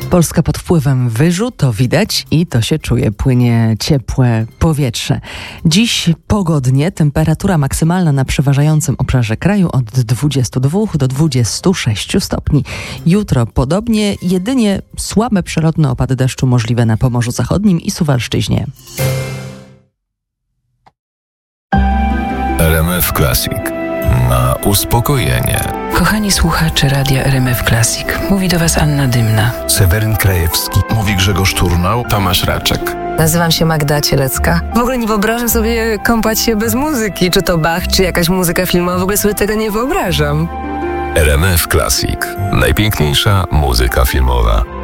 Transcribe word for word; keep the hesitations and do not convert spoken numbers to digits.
Polska pod wpływem wyżu, to widać i to się czuje, płynie ciepłe powietrze. Dziś pogodnie, temperatura maksymalna na przeważającym obszarze kraju od dwudziestu dwóch do dwudziestu sześciu stopni. Jutro podobnie, jedynie słabe przelotne opady deszczu możliwe na Pomorzu Zachodnim i Suwalszczyźnie. R M F Classic. Na uspokojenie. Kochani słuchacze Radia R M F Classic. Mówi do Was Anna Dymna. Seweryn Krajewski. Mówi Grzegorz Turnał. Tomasz Raczek. Nazywam się Magda Cielecka. W ogóle nie wyobrażam sobie kąpać się bez muzyki. Czy to Bach, czy jakaś muzyka filmowa. W ogóle sobie tego nie wyobrażam. R M F Classic. Najpiękniejsza muzyka filmowa.